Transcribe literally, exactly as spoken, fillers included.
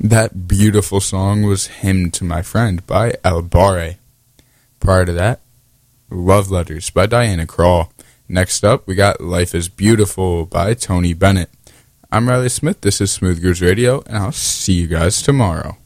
That beautiful song was Hymn to My Friend by El Barre. Prior to that, Love Letters by Diana Krall. Next up, we got Life is Beautiful by Tony Bennett. I'm Riley Smith, this is Smooth Grooves Radio, and I'll see you guys tomorrow.